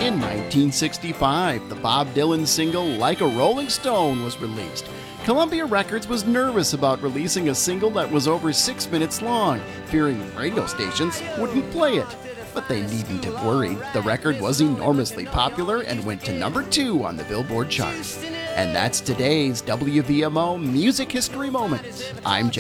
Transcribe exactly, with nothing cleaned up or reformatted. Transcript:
In nineteen sixty-five, the Bob Dylan single Like a Rolling Stone was released. Columbia Records was nervous about releasing a single that was over six minutes long, fearing radio stations wouldn't play it. But they needn't have worried. The record was enormously popular and went to number two on the Billboard chart. And that's today's W V M O Music History Moment. I'm Jeff.